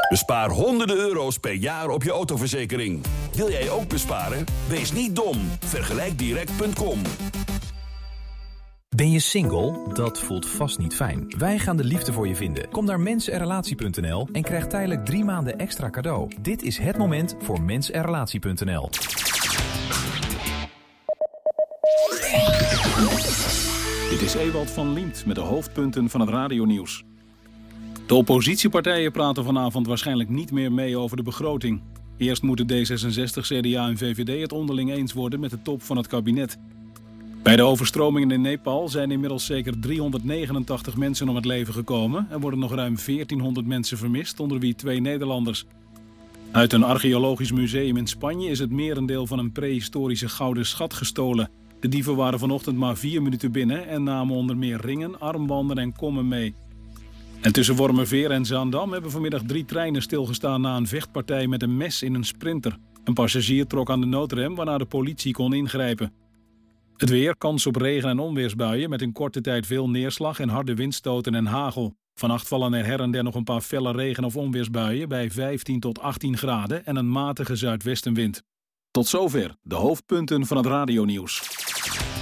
Bespaar honderden euro's per jaar op je autoverzekering. Wil jij ook besparen? Wees niet dom. Vergelijkdirect.com. Ben je single? Dat voelt vast niet fijn. Wij gaan de liefde voor je vinden. Kom naar mensenrelatie.nl en krijg tijdelijk 3 maanden extra cadeau. Dit is het moment voor mensenrelatie.nl. Dit is Ewald van Liemt met de hoofdpunten van het radionieuws. De oppositiepartijen praten vanavond waarschijnlijk niet meer mee over de begroting. Eerst moeten D66, CDA en VVD het onderling eens worden met de top van het kabinet. Bij de overstromingen in Nepal zijn inmiddels zeker 389 mensen om het leven gekomen. Er worden nog ruim 1400 mensen vermist, onder wie 2 Nederlanders. Uit een archeologisch museum in Spanje is het merendeel van een prehistorische gouden schat gestolen. De dieven waren vanochtend maar 4 minuten binnen en namen onder meer ringen, armbanden en kommen mee. En tussen Wormerveer en Zaandam hebben vanmiddag 3 treinen stilgestaan na een vechtpartij met een mes in een sprinter. Een passagier trok aan de noodrem waarna de politie kon ingrijpen. Het weer, kans op regen- en onweersbuien met in korte tijd veel neerslag en harde windstoten en hagel. Vannacht vallen er her en der nog een paar felle regen- of onweersbuien bij 15 tot 18 graden en een matige zuidwestenwind. Tot zover de hoofdpunten van het radionieuws.